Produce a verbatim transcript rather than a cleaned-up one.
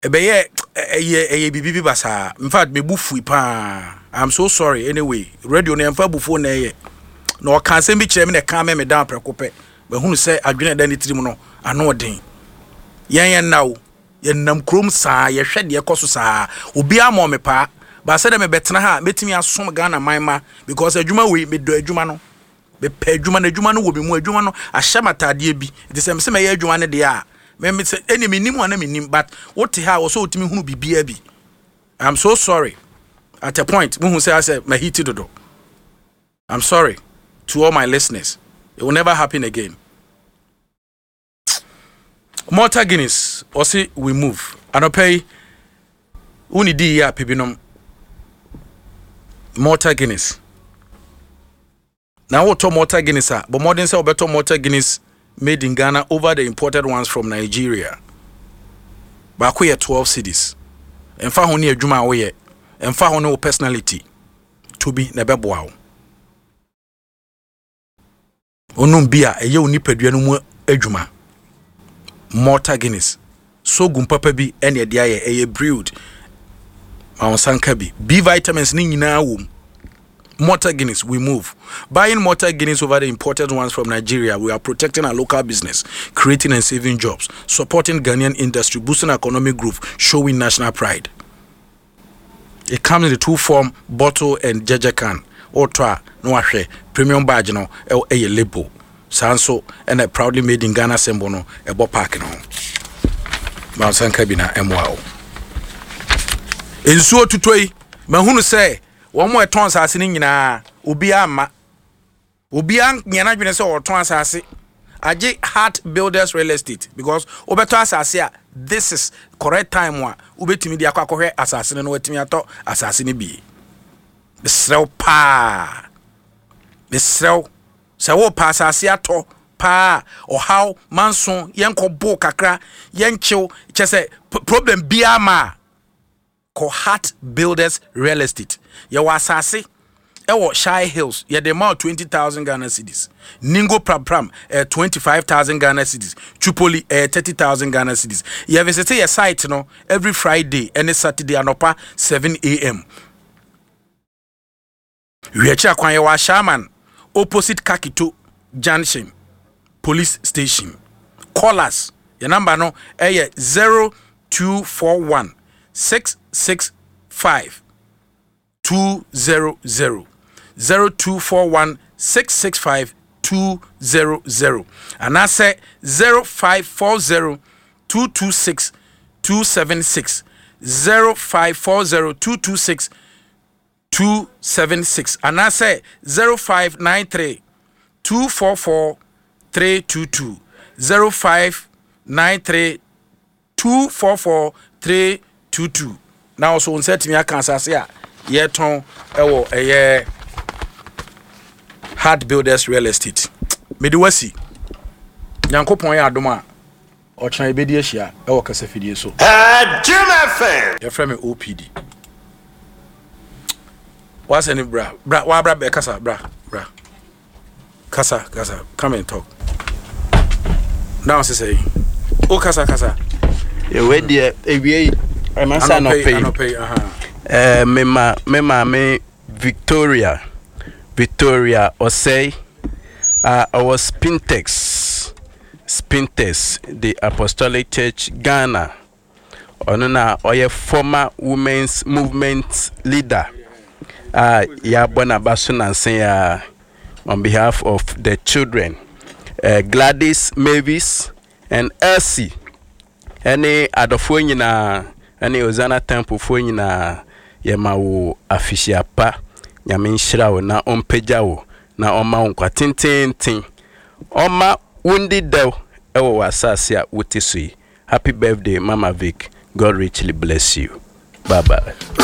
Ebeye eye eye bibi basa. In fact, me bufu pa. I'm so sorry anyway. Radio na mfa bufu na eye. No kan se bi kire me na kan me down prekope. Be hunu se adwene da ni tirim no ano den. Yen yen na wo. Yen nam krom saa ye hwede ye koso saa. Obi amo me pa. Ba se de me betena ha metimi asom Ghana manma because adwuma we me do adwuma no. Be pe adwuma na adwuma no wo be mu adwuma no ahya matade bi. It is me me adwuma ne de a. Me me say any minim wana minim but what ha wo so otimi hunu bibia bi. I'm so sorry. At a point, who say I said mahiti dodo. I'm sorry to all my listeners. It will never happen again. Malta Guinness, or see we move. I don't pay uni di ya pibinom. Malta Guinness. Now what to Malta Guinness are, but more than say better Malta Guinness made in Ghana over the imported ones from Nigeria. Back we twelve cities. And fa honi adwuma we and fa honi personality to be nebeboa. Onum bia eye oni padua no mu adwuma. Malta Guinness. So gum papa bi ene de aye eye brewed. Ma sanka bi. B vitamins ni nyina wom. Malta Guinness, we move. Buying Malta Guinness over the imported ones from Nigeria, we are protecting our local business, creating and saving jobs, supporting Ghanaian industry, boosting economic growth, showing national pride. It comes in the two form, bottle and jeje can. Otra, no ashe, premium badge no, a label. Sanso, and a proudly made in Ghana sembono, a bo parking on. Mount Kabina, M wow. In so to toy, Mahunu say, one more tons are sitting in a Ubiama Ubian Yanabina or tons are say. Aje Heart Builders Real Estate because Obetas are this is correct time one Ubetimi Diakako assassin and Wetimiato assassin be. The sell pa the sell so pass asiato pa or how manson yanko bo kakra yancho just a problem biama ko Heart Builders Real Estate. Ya wasase ewo Shy Hills ya de ma twenty thousand Ghana cedis. Ningo Pram Pram eh, twenty-five thousand Ghana cedis. Tripoli eh, thirty thousand Ghana cedis. Ya visit your site no every Friday and Saturday anopa seven a m We are kwan ya wa Shaman opposite Kakito Junction Police Station. Call us. Your number no eh zero two four one six six five two zero zero zero two four one six six five two zero zero and I say zero five four zero two two six two seven six zero five four zero two two six two seven six and I say zero five nine three two four four three two two zero five nine three two four four three two two. Now so on set me I can say yeah ton ewo eye Heart Builders Real Estate. Mediwasi Nyankopon ya adoma o chan ebedi ahia ewo kasafidie so. Eh Jim F M. Your friend me O P D. What's any bra? Bra wa bra be kasa bra bra. Kasa kasa come and talk. Now say o kasa kasa. E we dey ewie I man say no pay. No pay aha. Eh me ma me ma me Victoria Victoria Osei uh our Spintex Spintex the Apostolic Church Ghana onana oye former women's movement leader uh ya bona basuna say uh, on behalf of the children uh, Gladys Mavis and Elsie any adofo nyina any Ozana Temple fo nyina yema wo afisia pa nyame nhyira wo na ompagya wo na oma wo kwa tententen oma wundi dew ewo wasase a wotisui. Happy birthday Mama Vic, God richly bless you. Bye bye.